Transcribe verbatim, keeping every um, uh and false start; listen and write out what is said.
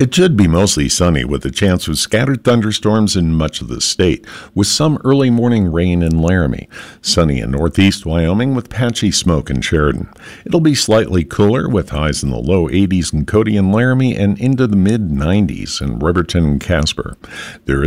It should be mostly sunny with a chance of scattered thunderstorms in much of the state, with some early morning rain in Laramie. Sunny in northeast Wyoming with patchy smoke in Sheridan. It'll be slightly cooler with highs in the low eighties in Cody and Laramie and into the mid nineties in Riverton and Casper. There